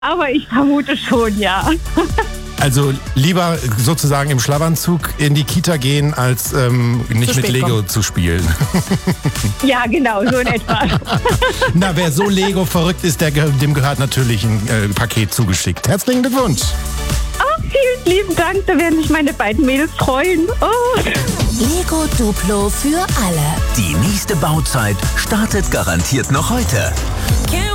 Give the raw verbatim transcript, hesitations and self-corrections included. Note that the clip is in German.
Aber ich vermute schon, ja. Also lieber sozusagen im Schlafanzug in die Kita gehen, als ähm, nicht mit Lego kommen. zu spielen. Ja, genau, so in etwa. Na, wer so Lego verrückt ist, der, dem gehört natürlich ein äh, Paket zugeschickt. Herzlichen Glückwunsch. Oh, vielen lieben Dank, da werden sich meine beiden Mädels freuen. Oh. Lego Duplo für alle. Die nächste Bauzeit startet garantiert noch heute.